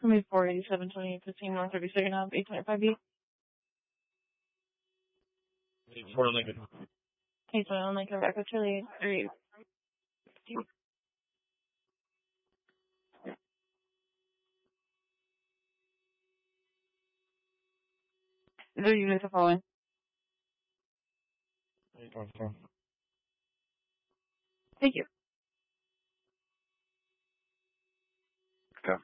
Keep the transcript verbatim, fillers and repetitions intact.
Move four eighty-seven twenty fifteen North thirty-second Ave, eight twenty-five B. Fort Lincoln. eight twenty-one Lincoln, back with Charlie, three. The units are following. eight one four. Thank you.